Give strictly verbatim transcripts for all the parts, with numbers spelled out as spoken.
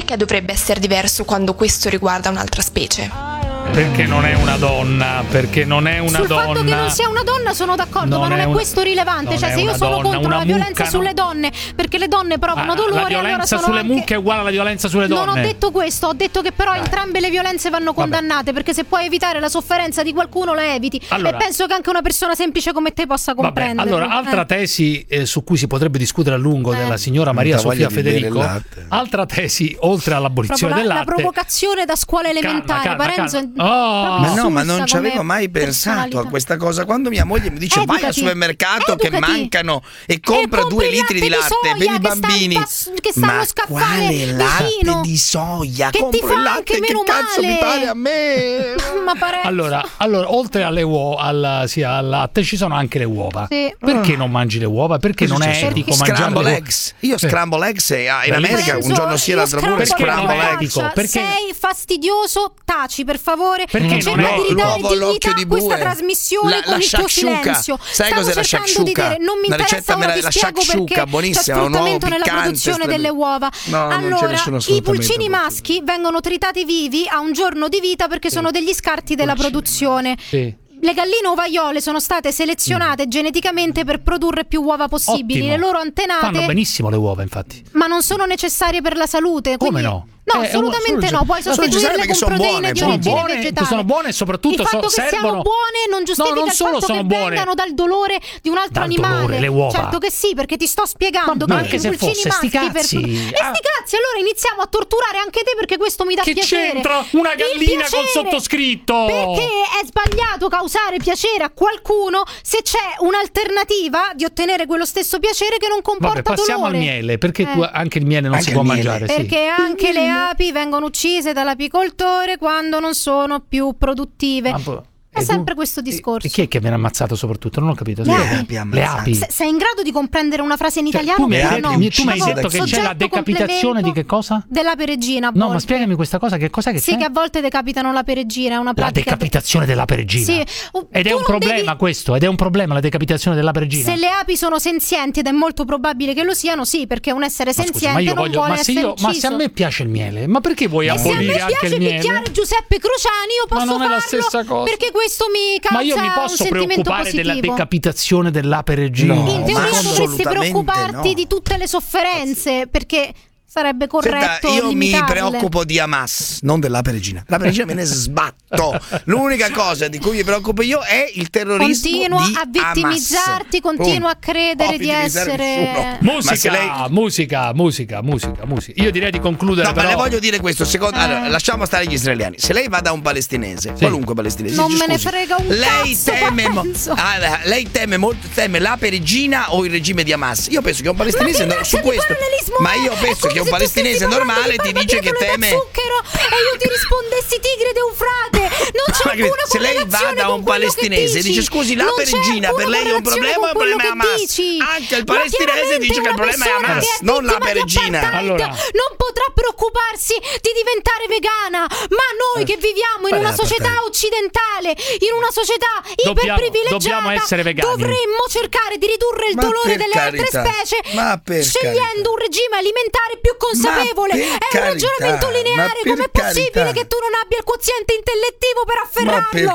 perché dovrebbe essere diverso quando questo riguarda un'altra specie? Perché non è una donna, perché non è una Sul donna. Sul fatto che non sia una donna sono d'accordo, non ma non è, è una, questo rilevante. Cioè, se io sono donna, contro la violenza mucca, sulle no? donne, perché le donne provano ah, dolore, la violenza allora sono sulle anche... mucche è uguale alla violenza sulle donne. Non ho detto questo, ho detto che però Dai. entrambe le violenze vanno condannate. Vabbè. Perché se puoi evitare la sofferenza di qualcuno, la eviti. Allora, e penso che anche una persona semplice come te possa comprendere. Allora, altra eh. tesi eh, su cui si potrebbe discutere a lungo eh. della signora Maria Sofia Federico. Altra tesi, oltre all'abolizione la, del latte, la provocazione da scuola elementare. Calma, calma, Parenzo, calma. Oh. Ma no, ma non ci avevo mai pensato a questa cosa. Quando mia moglie mi dice Educati. vai al supermercato Educati. che mancano e compra e due litri di latte di per i bambini, che, sta, che stanno ma scaffare quale latte vicino, di soia? che compro ti fa il latte, anche che meno cazzo male. mi pare a me? Ma Parenzo. Allora, allora, oltre alle uova, al, sì, al latte ci sono anche le uova. Sì. Perché non mangi le uova? Perché non è etico mangiare scramble le uova? eggs. Io scramble eggs e in America Parenzo, un giorno sì l'altro pure scramble eggs. Perché sei fastidioso, taci per favore. Perché e cerca di ridare dignità a questa trasmissione la, con la il tuo silenzio. Sai Stavo cos'è la cercando di dire, non mi la interessa, ricetta ora me ti la spiego shakshuka, perché buonissima, c'è un uovo sfruttamento nella piccante, produzione stre... delle uova. No, allora, i pulcini maschi vengono tritati vivi a un giorno di vita perché sì. sono degli scarti della pulcini. produzione. Sì. Le galline ovaiole sono state selezionate mm. geneticamente per produrre più uova possibili. Ottimo. Le loro antenate fanno benissimo le uova, infatti. Ma non sono necessarie per la salute. Come quindi... no? No, eh, assolutamente no, puoi sostituirle con proteine di origine buone, vegetale. Sono buone e soprattutto il fatto so, che servono... siano buone non giustifica no, non il solo fatto sono che buone. vengano dal dolore di un altro dal animale. Dolore, le uova. Certo che sì, perché ti sto spiegando ma, che ma anche i se pulcini fosse, maschi sti per... cazzi. E sti cazzi, allora iniziamo a torturare anche te perché questo mi dà che piacere. C'entra una gallina col sottoscritto? Perché è sbagliato causare piacere a qualcuno se c'è un'alternativa di ottenere quello stesso piacere che non comporta Vabbè, passiamo dolore. al miele, perché eh. tu, anche il miele non anche si può miele. mangiare. Perché sì. anche le api vengono uccise dall'apicoltore quando non sono più produttive. Ah, È sempre questo discorso. E chi è che viene ammazzato soprattutto? Non ho capito. Le api. Le api. Se, sei in grado di comprendere una frase in cioè, italiano? tu mi hai, no. tu mi hai no, detto che c'è la decapitazione di che cosa? Dell'ape regina. No, ma spiegami questa cosa, che cos'è che sì, c'è? Che a volte decapitano l'ape regina, è una La pratica. decapitazione de... dell'ape regina. Sì. Ed è un problema devi... questo, ed è un problema la decapitazione dell'ape regina. Se le api sono senzienti ed è molto probabile che lo siano, sì, perché un essere ma senziente scusa, ma io non voglio, vuole ma se essere io, ucciso. ma se a me piace il miele, ma perché vuoi e abolire anche il miele? Se a me piace picchiare Giuseppe Crociani, io posso ma non è farlo la stessa cosa. perché questo mi causa ma io mi posso preoccupare positivo. della decapitazione dell'ape regina? No, in teoria dovresti preoccuparti no. di tutte le sofferenze, perché sarebbe corretto. Senta, io limitarle. mi preoccupo di Hamas, non dell'ape regina. L'ape regina me ne sbatto. L'unica cosa di cui mi preoccupo io è il terrorismo. Continua di a vittimizzarti, Hamas. continua oh. a credere oh, di essere musica, lei... musica, musica, musica, musica. Io direi di concludere. No, però... ma le voglio dire questo. Secondo... Eh. Allora, lasciamo stare gli israeliani. Se lei va da un palestinese, sì. qualunque palestinese, non dice, me ne scusi, frega un lei cazzo, teme, mo... ah, lei teme molto, teme l'ape regina o il regime di Hamas? Io penso che un palestinese ma no, su questo. Ma io penso che un palestinese normale ti dice che teme zucchero e io ti rispondessi tigre d'Eufrate. Non c'è alcuna se lei va da un palestinese e dice scusi l'ape regina per lei è un problema o il problema è Hamas? Anche il palestinese dice che il problema è Hamas, non l'ape regina. Allora non potrà preoccuparsi di diventare vegana, ma noi che viviamo in una società occidentale, in una società iperprivilegiata, dobbiamo essere vegani. Dovremmo cercare di ridurre il ma dolore delle carità. altre specie ma per scegliendo carità. un regime alimentare più consapevole. È un carità. ragionamento lineare. Com'è possibile che tu non abbia il quoziente intellettivo per afferrarlo?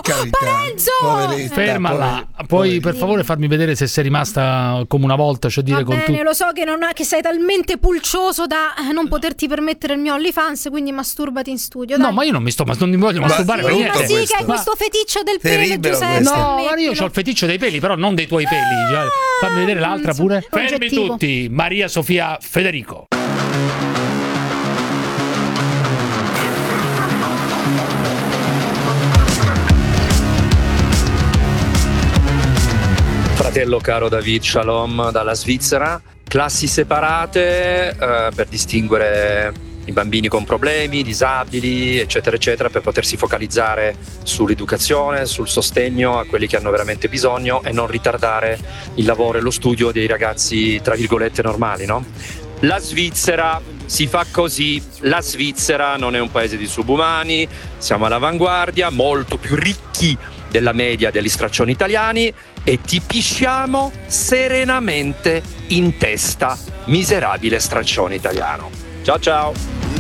Parenzo! Fermala. Puoi per favore farmi vedere se sei rimasta come una volta, cioè dire Va con bene, tu... lo so che, non ha, che sei talmente pulcioso da non poterti permettere il mio OnlyFans, quindi masturbati in studio. Dai. No, ma io non mi sto, ma non mi voglio ma masturbare sì, per ma niente. sì, questo. che hai questo feticcio del pelo, Giuseppe. No, ma io ho il feticcio dei peli, però non dei tuoi peli. Cioè, fammi vedere l'altra pure. Fermi tutti, Maria Sofia Federico. Fratello caro David, shalom dalla Svizzera. Classi separate eh, per distinguere i bambini con problemi, disabili, eccetera, eccetera, per potersi focalizzare sull'educazione, sul sostegno a quelli che hanno veramente bisogno e non ritardare il lavoro e lo studio dei ragazzi, tra virgolette, normali, no? La Svizzera si fa così, la Svizzera non è un paese di subumani, siamo all'avanguardia, molto più ricchi della media degli straccioni italiani e ti pisciamo serenamente in testa, miserabile straccione italiano. Ciao ciao!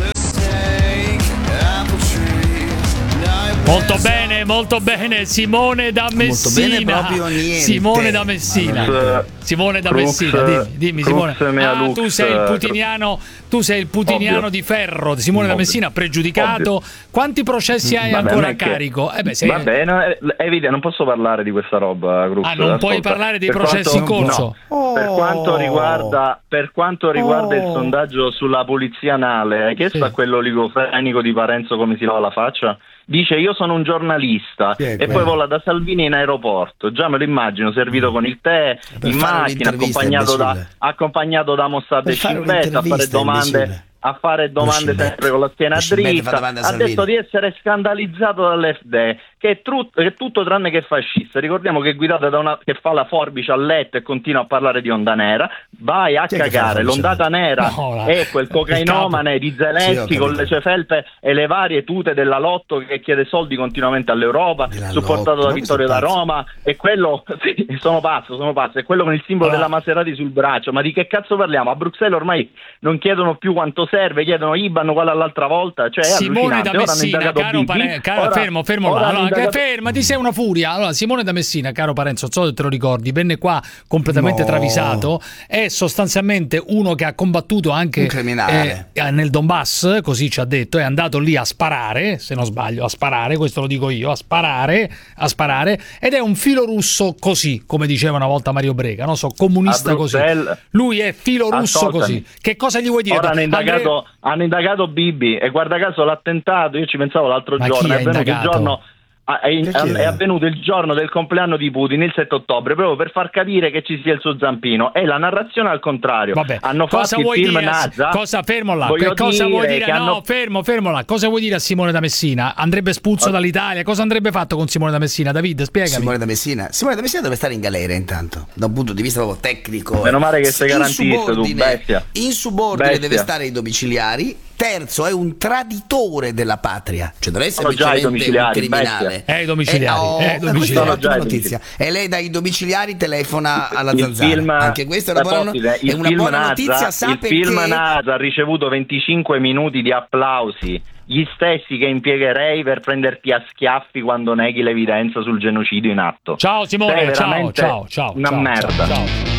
Molto bene, molto bene, Simone da Messina. Molto bene, proprio niente. Simone da Messina. Crux, Simone da Crux, Messina, dimmi, dimmi Crux, Simone. Ah, Lux, tu sei il putiniano, tu sei il putiniano ovvio. di ferro, Simone Ovvio. da Messina, pregiudicato. Ovvio. Quanti processi hai Vabbè, ancora non a è che- carico? Eh beh, sei... Va bene, è evidente, non posso parlare di questa roba, Crux. Ah, non puoi Ascolta, parlare dei per processi in quanto- corso? no. Per quanto riguarda, per quanto riguarda il Oh. sondaggio sulla pulizia anale, hai chiesto Sì. a quello oligofrenico di Parenzo come si lava la faccia? Dice io sono un giornalista Chi è e quello? poi vola da Salvini in aeroporto. Già me lo immagino servito con il tè, Per in fare macchina, un'intervista, accompagnato da, imbecille. accompagnato da Mossad Per e fare Cimbetta a fare un'intervista, domande. imbecille. A fare domande Lo sempre con la schiena Lo Scimbetta fa dritta. domande a Ha Salvini. detto di essere scandalizzato dall'F D E, che è, tru- che è tutto tranne che fascista. Ricordiamo che è guidata da una che fa la forbice a letto e continua a parlare di onda nera. Vai a Chi è che fa la cagare, forbice a l'ondata nera No, la- è quel cocainomane di Sì, ho Zelensky capito. con le sue felpe e le varie tute della Lotto che chiede soldi continuamente all'Europa, Della supportato Lotto, da ma Vittorio questo da è pazzo. Roma. E quello, sì, sono pazzo, sono pazzo, è quello con il simbolo Allora- della Maserati sul braccio. Ma di che cazzo parliamo? A Bruxelles ormai non chiedono più quanto serve, chiedono I B A N quale all'altra volta. Cioè, è Simone da allucinante. Ora hanno Messina, indagato caro Biggie, Parenzo, caro, ora- fermo, fermo ora là. hanno Allora, indagato- ferma, ti sei una furia. Allora, Simone da Messina, caro Parenzo, non so se te lo ricordi, venne qua completamente No. travisato. È sostanzialmente uno che ha combattuto anche Un criminale. eh, nel Donbass, così ci ha detto, è andato lì a sparare, se non sbaglio, a sparare, questo lo dico io, a sparare, a sparare, ed è un filo russo così, come diceva una volta Mario Brega, non so, comunista A così. Bruxelles- Lui è filo russo Ascoltami. così. Che cosa gli vuoi dire? Ora hanno indagato, Andre- hanno indagato Bibi e guarda caso l'attentato, io ci pensavo l'altro Ma chi giorno, ha è avvenuto il indagato? giorno ah, è, Perché? è avvenuto il giorno del compleanno di Putin, il sette ottobre, proprio per far capire che ci sia il suo zampino. E la narrazione al contrario. Vabbè, Hanno cosa fatto il vuoi film dire? a- Nazza. Cosa fermo là? Voglio Che cosa vuoi dire? che No, hanno- fermo, fermo là. Cosa vuoi dire a Simone da Messina? Andrebbe espulso dall'Italia? Cosa andrebbe fatto con Simone da Messina? David, spiegami. Simone da Messina. Simone da Messina deve stare in galera intanto, da un punto di vista proprio tecnico. Meno male che sei In garantista, tu, subordine- bestia. In subordine Bestia. deve stare ai domiciliari. Terzo, è un traditore della patria. Cioè non è Sono già i semplicemente un domiciliari, criminale. bestia. Eh, i domiciliari, oh, eh, i eh, questa domiciliari. è Sono un'ottima già i notizia. E lei dai domiciliari telefona alla Il zanzara. film, Anche questa è una buona, Apostite, è il una film buona Nazza- notizia. Sa il perché film Nazza ha ricevuto venticinque minuti di applausi, gli stessi che impiegherei per prenderti a schiaffi quando neghi l'evidenza sul genocidio in atto. Ciao Simone, Sei ciao, veramente ciao, ciao. una ciao, merda. ciao, ciao.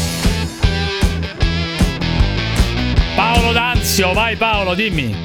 Paolo D'Anzio, vai Paolo, dimmi.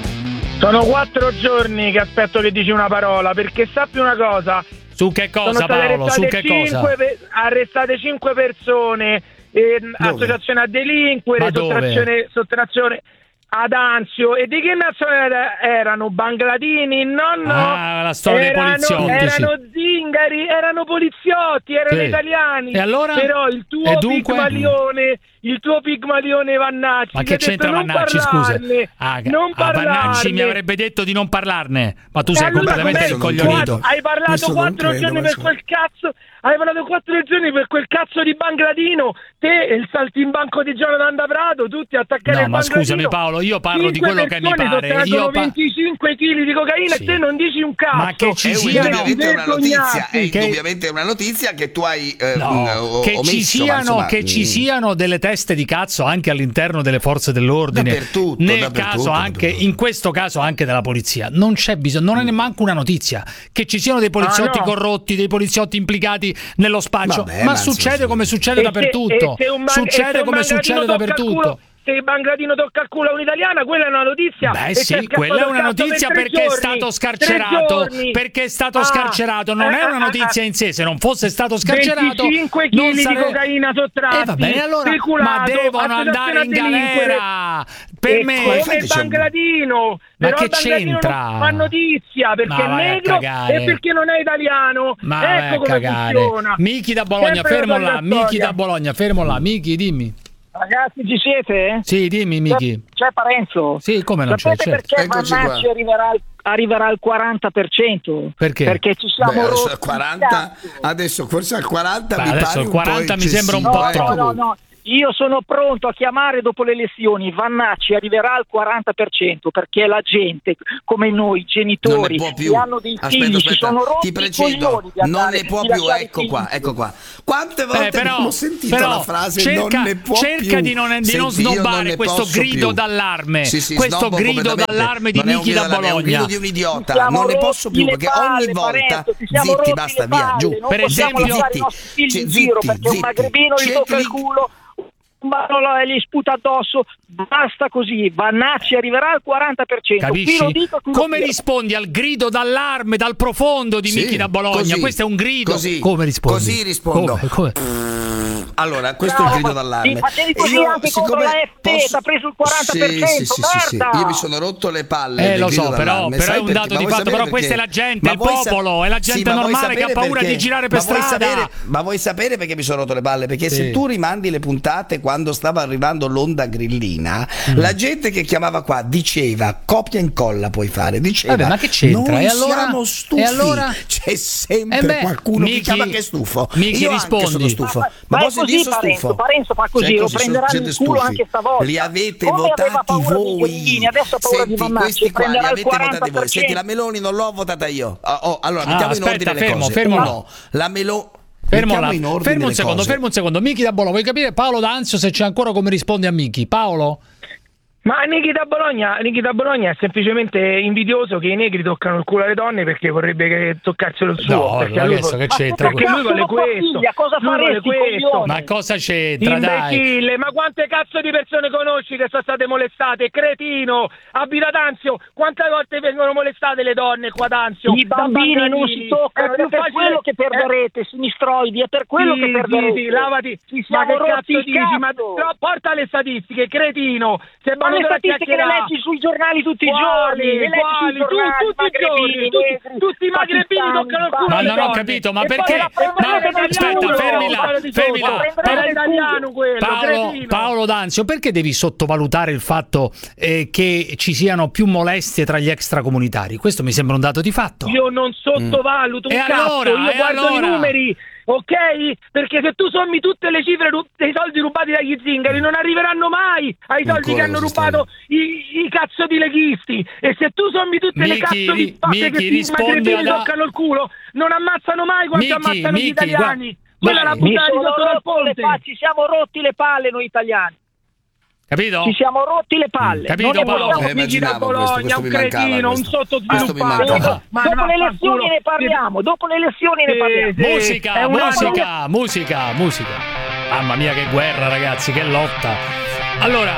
Sono quattro giorni che aspetto che dici una parola, perché sappi una cosa. Su che cosa Sono state Paolo? Su arrestate che cosa? cinque pe- arrestate cinque persone, eh, associazione a delinquere, Ma dove? sottrazione, sottrazione ad Anzio. E di che nazionalità erano? Bangladini? No, no. Ah, la storia dei erano, poliziotti, erano sì. zingari, erano poliziotti, erano Sì. italiani. E allora? Però il tuo E dunque? Pigmalione, il tuo Pigmalione Vannacci. Ma mi che ha detto c'entra non Vannacci, scusa? parlarne, Ah, non ah, Vannacci parlarne. mi avrebbe detto di non parlarne, ma tu sei E allora completamente com'è? rincoglionito. Hai parlato Questo non quattro credo, giorni ma per so. quel cazzo. Hai parlato quattro giorni per quel cazzo di Bangladino. Te e il saltimbanco di Jonathan da Prato, tutti attaccati No, al ma Bangladino. scusami Paolo, io parlo di Cinque quello che mi persone pare. sottraggono Io pa- venticinque chili di cocaina Sì. e te non dici un cazzo. Ma che ci È siano- indubbiamente una notizia, è Vergognati. Che- indubbiamente una notizia che tu hai eh, No, mh, o- che, omesso, ci ma siano, insomma, che ci mh. siano delle teste di cazzo anche all'interno delle forze dell'ordine, Dappertutto, nel dappertutto, caso anche, dappertutto. in questo caso anche della polizia. Non c'è bisogno, non è neanche una notizia che ci siano dei poliziotti Ah, no. corrotti, dei poliziotti implicati nello spaccio. Vabbè, ma ma succede insomma, come succede E se- dappertutto. e se un man- e Succede se un come Bangladino succede tocca il dappertutto. culo- se il Bangladino tocca il culo a un'italiana, quella è una notizia. Beh E sì, c'è scappato quella è una il cazzo notizia per tre perché è giorni, stato tre scarcerato, giorni. perché è stato Ah, scarcerato, non eh, è una eh, notizia eh, in sé, se non fosse stato scarcerato venticinque non chili sare- di cocaina sottratti, Eh va bene, allora, speculato, ma devono associazione andare a in delinquere. galera. Per E me come infatti il c'è un- Bangladino. Ma Però che il Bangladino c'entra? non fa notizia perché Ma è vai a negro cagare. e perché non è italiano. Ma vai ecco a come cagare. funziona. Michi da Bologna, Sempre la fermo solita là, Michi storia. da Bologna, fermo là, Michi, dimmi. Ragazzi, ci siete? Sì, dimmi Michi. C'è Parenzo? Sì, come non c'è, Sapete certo. perché Eccoci Vannacci qua. arriverà al, arriverà al quaranta per cento? Perché? Perché ci siamo Beh, adesso rotti al quaranta, il cazzo. adesso forse al quaranta Beh, mi adesso pare il un po' quaranta mi sembra un eccessivo, po' No, eh. no, troppo. no, no. Io sono pronto a chiamare dopo le elezioni Vannacci, arriverà al quaranta per cento perché la gente come noi genitori che hanno dei aspetta, figli aspetta, si sono rotti ti precedo, di non ne può più, ecco figli. qua, ecco qua. Quante volte eh, però, abbiamo sentito però, la frase cerca, non ne può cerca più. di non, di Senti, non snobbare non questo grido più. d'allarme, sì, sì, questo grido d'allarme di Michi da Bologna. È un grido di un idiota, non ne posso più perché palle, ogni volta Parenzo, zitti, basta, via, palle, giù. non per esempio, zitti, zitti, in giro perché zitti, un magrebino gli tocca il culo, e gli sputa addosso, basta così. Vannacci arriverà al quaranta per cento. Capisci? Lo dico, come rispondi al grido d'allarme dal profondo di sì, Michi da Bologna? così, questo è un grido. Così, come rispondi? Così rispondo. Come, come? Allora, questo no, è il grido d'allarme. Sì, facevi così io, anche contro la F T, posso... ha preso il quaranta per cento. Sì, sì, sì, sì, io mi sono rotto le palle. Eh, lo so, però, però è un dato perché? di fatto. Però questa è la gente, è il popolo, è la gente sì, normale che ha paura perché? di girare per ma strada. Vuoi sapere, ma vuoi sapere perché mi sono rotto le palle? Perché sì. se tu rimandi le puntate quando stava arrivando l'onda grillina, mm. la gente che chiamava qua diceva copia e incolla puoi fare. Diceva, vabbè, ma che c'entra? Noi e allora, siamo stufi. E allora? C'è sempre eh beh, qualcuno Michi, che chiama che è stufo. Michi io rispondi. anche sono stufo. Ma, ma, ma posso così, dire sono Parenzo, stufo? Parenzo fa così, cioè, lo prenderanno in culo anche stavolta. Li avete Come votati voi. Adesso ha paura Senti, di Vannacci, questi qua li avete votati voi. Senti, la Meloni non l'ho votata io. Oh, oh, allora, ah, mettiamo aspetta, in ordine fermo, le cose. fermo. Uno, la Meloni. Fermo, là, fermo un secondo, cose. fermo un secondo. Michi da Bologna, vuoi capire Paolo D'Anzio se c'è ancora come risponde a Michi? Paolo? Ma Nichi da Bologna, Nichi da Bologna è semplicemente invidioso che i negri toccano il culo alle donne perché vorrebbe che toccassero il suo. No, perché ma lui, adesso che c'entra? Perché lui vuole questo. Figlia, cosa lui vuole questo. Ma cosa c'entra, dai? Imbecille, ma quante cazzo di persone conosci che sono state molestate? Cretino, abita ad Anzio, quante volte vengono molestate le donne qua ad Anzio? I bambini non si toccano, è, è per quello che perderete, eh? sinistroidi, è per quello sì, che perderete. Sì, sì, lavati, ci ma che cazzo dici? Cazzo. Ma no, porta le statistiche, cretino. Se ma le statistiche le leggi sui giornali tutti i quali, giorni, le quali? Tu, tutti i giorni, tutti, tutti i magrebini toccano il culo. Ma non ho capito, ma perché? Ma aspetta, fermi là, fermi là. Era italiano quello, Paolo, Paolo D'Anzio, perché devi sottovalutare il fatto eh, che ci siano più molestie tra gli extracomunitari? Questo mi sembra un dato di fatto. Io non sottovaluto mm. un e cazzo, allora, io e guardo allora? i numeri. Ok? Perché se tu sommi tutte le cifre dei soldi rubati dagli zingari non arriveranno mai ai soldi Ancora che hanno rubato i, i cazzo di leghisti. E se tu sommi tutte Michi, le cazzo di patte che i magrebini alla... toccano il culo, non ammazzano mai quanto Michi, ammazzano Michi, gli italiani. Guarda, quella è la buttata di sotto dal ponte. Ci siamo rotti le palle noi italiani. Capito? Ci siamo rotti le palle. Capito, non Paolo? Eh, Michi da Bologna, un cretino, un sottosviluppato. Ma dopo le elezioni ne parliamo, dopo le elezioni ne parliamo. Musica, musica, musica, musica. Mamma mia che guerra, ragazzi, che lotta. Allora,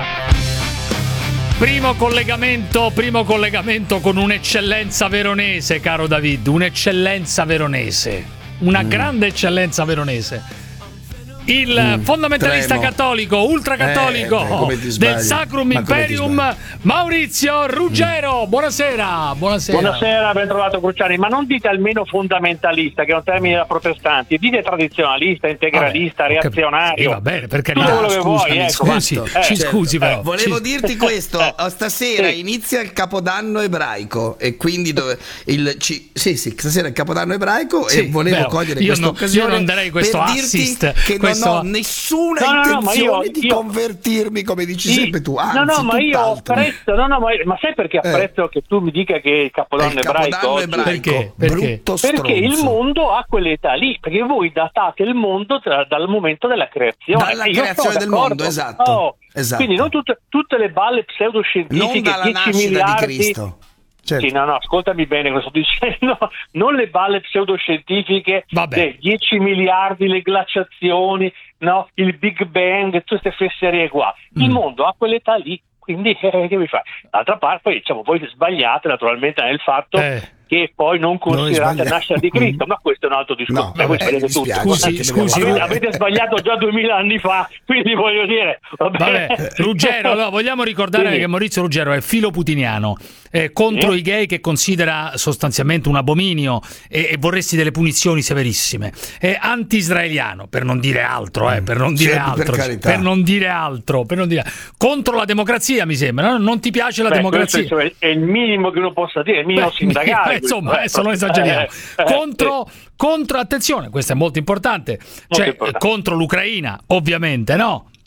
primo collegamento, primo collegamento con un'eccellenza veronese, caro David, un'eccellenza veronese. Una mm. grande eccellenza veronese. Il mm, fondamentalista tremo. cattolico, ultracattolico eh, eh, del Sacrum Ma Imperium, Maurizio Ruggero. Buonasera, buonasera. Buonasera, ben trovato Cruciani. Ma non dite almeno fondamentalista, che è un termine da protestanti, dite tradizionalista, integralista, vabbè, Sì, reazionario. va bene, perché tutto quello che vuoi, ecco. Scusi, eh, ci scusi eh, però. Volevo ci... dirti questo, stasera sì. inizia il Capodanno ebraico e quindi dove il ci... sì, sì, stasera è il Capodanno ebraico sì, e volevo però, cogliere io questa non, occasione io non darei questo per assist dirti che questo... non ho nessuna no, no, no, intenzione io, di io... convertirmi, come dici sì. sempre tu. Anzi, no, no, ma io tutt'altro. apprezzo, no, no, ma, ma sai perché apprezzo eh. che tu mi dica che il Capodanno, il ebraico, Capodanno ebraico perché? Perché? Brutto perché il stronzo. mondo ha quell'età lì, perché voi datate il mondo tra, dal momento della creazione. Dalla e io creazione del d'accordo. mondo, esatto. Oh, esatto. Quindi non tutte, tutte le balle pseudoscientifiche, non dalla dieci nascita miliardi di Cristo. Certo. Sì, no, no, ascoltami bene cosa sto dicendo, non le balle pseudoscientifiche dei dieci miliardi, le glaciazioni, no, il Big Bang, tutte queste fesserie qua. Il mm. mondo ha quell'età lì, quindi eh, che mi fai? D'altra parte, poi, diciamo, voi sbagliate naturalmente nel fatto eh. che poi non considerate la nascita di Cristo, ma questo è un altro discorso. No, voi eh, tutto. Scusi, scusi, avete, avete sbagliato già duemila anni fa, quindi voglio dire. Vabbè, vabbè Ruggero, allora, vogliamo ricordare sì. che Maurizio Ruggero è filoputiniano. Eh, contro sì. i gay, che considera sostanzialmente un abominio e, e vorresti delle punizioni severissime, è anti-israeliano, per non dire altro, eh, per non dire sì, altro, per, per non dire altro, per non dire contro la democrazia, mi sembra, no? Non ti piace la Beh, democrazia? È, è il minimo che uno possa dire, il minimo Beh, sindacale. Insomma, adesso non esageriamo. Eh, contro, eh, sì. contro, attenzione, questo è molto importante, molto cioè importante. Contro l'Ucraina, ovviamente, no?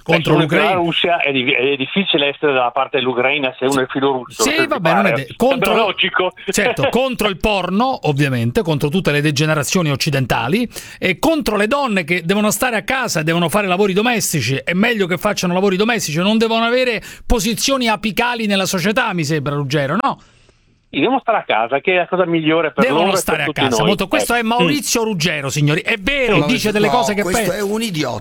contro l'Ucraina. La Russia è, di, è difficile essere dalla parte dell'Ucraina se uno è filorusso. Sì, vabbè, non è de- contro, logico. Certo, contro il porno, ovviamente, contro tutte le degenerazioni occidentali e contro le donne che devono stare a casa e devono fare lavori domestici. È meglio che facciano lavori domestici, non devono avere posizioni apicali nella società, mi sembra, Ruggero, no? Devono stare a casa, che è la cosa migliore per devono loro stare e per a tutti casa. noi. Molto. Questo eh. è Maurizio Ruggero, signori. È vero, no, dice delle no, cose che questo pe- è un idiota.